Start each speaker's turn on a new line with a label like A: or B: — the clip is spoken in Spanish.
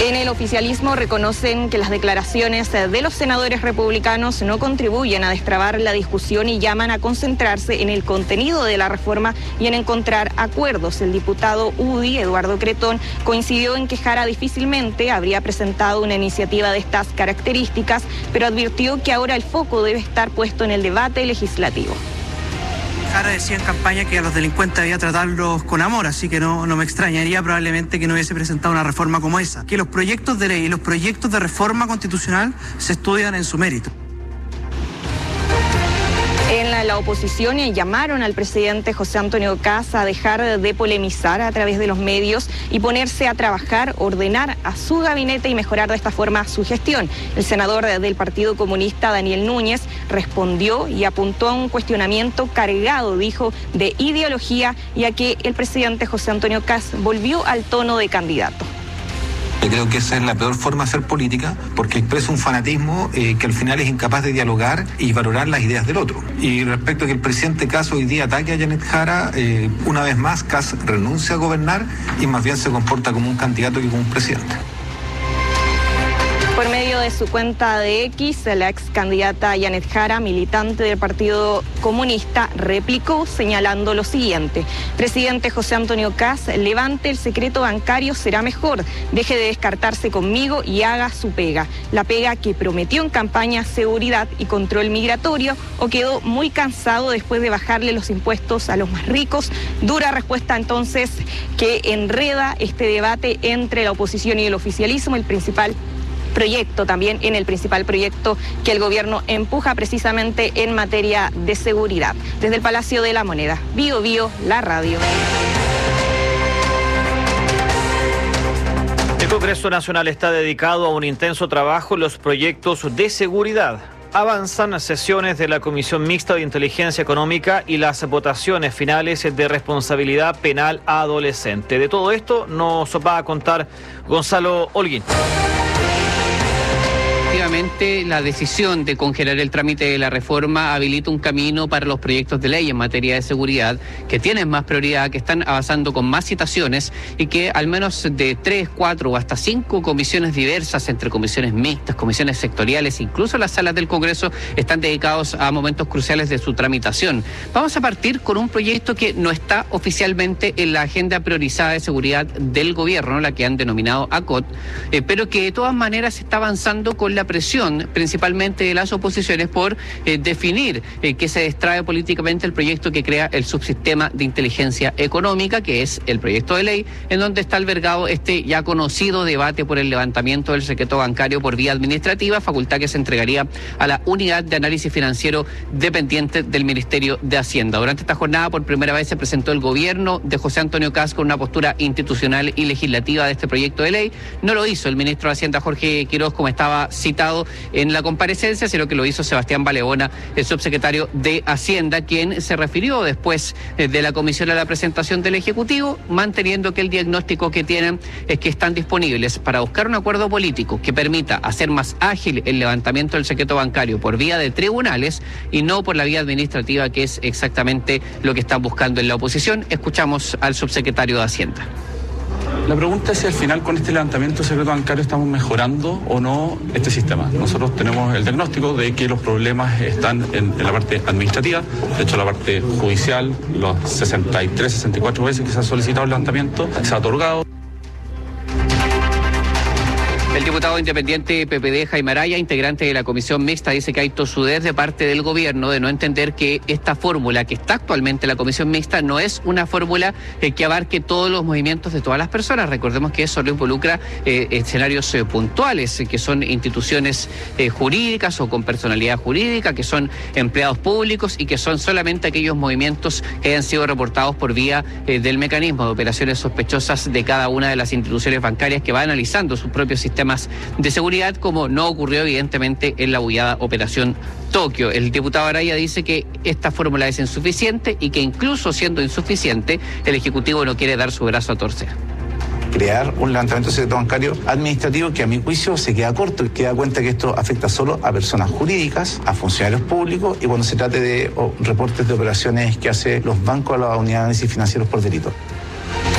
A: En el oficialismo reconocen que las declaraciones de los senadores republicanos no contribuyen a destrabar la discusión y llaman a concentrarse en el contenido de la reforma y en encontrar acuerdos. El diputado UDI, Eduardo Cretón, coincidió en que Jara difícilmente habría presentado una iniciativa de estas características, pero advirtió que ahora el foco debe estar puesto en el debate legislativo.
B: Jara decía en campaña que a los delincuentes había tratarlos con amor, así que no me extrañaría probablemente que no hubiese presentado una reforma como esa. Que los proyectos de ley y los proyectos de reforma constitucional se estudian en su mérito.
A: En la oposición llamaron al presidente José Antonio Kast a dejar de polemizar a través de los medios y ponerse a trabajar, ordenar a su gabinete y mejorar de esta forma su gestión. El senador del Partido Comunista, Daniel Núñez, respondió y apuntó a un cuestionamiento cargado, dijo, de ideología, y a que el presidente José Antonio Kast volvió al tono de candidato.
C: Yo creo que esa es la peor forma de hacer política, porque expresa un fanatismo que al final es incapaz de dialogar y valorar las ideas del otro. Y respecto a que el presidente Kast hoy día ataque a Janet Jara, una vez más Kast renuncia a gobernar y más bien se comporta como un candidato que como un presidente.
A: Por medio de su cuenta de X, la ex candidata Janet Jara, militante del Partido Comunista, replicó señalando lo siguiente: presidente José Antonio Kast, levante el secreto bancario, será mejor, deje de descartarse conmigo y haga su pega. La pega que prometió en campaña, seguridad y control migratorio, o quedó muy cansado después de bajarle los impuestos a los más ricos. Dura respuesta entonces que enreda este debate entre la oposición y el oficialismo, el principal proyecto que el gobierno empuja precisamente en materia de seguridad. Desde el Palacio de la Moneda, Bío Bío, la radio.
D: El Congreso Nacional está dedicado a un intenso trabajo en los proyectos de seguridad. Avanzan sesiones de la Comisión Mixta de Inteligencia Económica y las votaciones finales de responsabilidad penal adolescente. De todo esto nos va a contar Gonzalo Holguín.
E: La decisión de congelar el trámite de la reforma habilita un camino para los proyectos de ley en materia de seguridad que tienen más prioridad, que están avanzando con más citaciones y que al menos de 3, 4 o hasta 5 comisiones diversas, entre comisiones mixtas, comisiones sectoriales, incluso las salas del Congreso, están dedicados a momentos cruciales de su tramitación. Vamos a partir con un proyecto que no está oficialmente en la agenda priorizada de seguridad del gobierno, la que han denominado ACOT, pero que de todas maneras está avanzando con la presión principalmente de las oposiciones por definir que se destrabe políticamente el proyecto que crea el subsistema de inteligencia económica, que es el proyecto de ley en donde está albergado este ya conocido debate por el levantamiento del secreto bancario por vía administrativa, facultad que se entregaría a la unidad de análisis financiero dependiente del Ministerio de Hacienda. Durante esta jornada por primera vez se presentó el gobierno de José Antonio Kast con una postura institucional y legislativa de este proyecto de ley. No lo hizo el ministro de Hacienda Jorge Quiroz, como estaba citado en la comparecencia, sino que lo hizo Sebastián Baleona, el subsecretario de Hacienda, quien se refirió después de la comisión a la presentación del Ejecutivo, manteniendo que el diagnóstico que tienen es que están disponibles para buscar un acuerdo político que permita hacer más ágil el levantamiento del secreto bancario por vía de tribunales y no por la vía administrativa, que es exactamente lo que están buscando en la oposición. Escuchamos al subsecretario de Hacienda.
F: La pregunta es si al final con este levantamiento del secreto bancario estamos mejorando o no este sistema. Nosotros tenemos el diagnóstico de que los problemas están en la parte administrativa, de hecho la parte judicial, los 63, 64 veces que se ha solicitado el levantamiento, se ha otorgado.
E: El diputado independiente PPD, Jaime Araya, integrante de la Comisión Mixta, dice que hay tosudez de parte del gobierno de no entender que esta fórmula que está actualmente en la Comisión Mixta no es una fórmula que abarque todos los movimientos de todas las personas. Recordemos que eso solo involucra escenarios puntuales, que son instituciones jurídicas o con personalidad jurídica, que son empleados públicos y que son solamente aquellos movimientos que hayan sido reportados por vía del mecanismo de operaciones sospechosas de cada una de las instituciones bancarias que va analizando sus propios sistemas de seguridad, como no ocurrió evidentemente en la bullada Operación Tokio. El diputado Araya dice que esta fórmula es insuficiente y que incluso siendo insuficiente, el Ejecutivo no quiere dar su brazo a torcer.
C: Crear un levantamiento de secreto bancario administrativo que a mi juicio se queda corto y queda cuenta que esto afecta solo a personas jurídicas, a funcionarios públicos y cuando se trate de reportes de operaciones que hace los bancos a la unidad de análisis financieros por delito.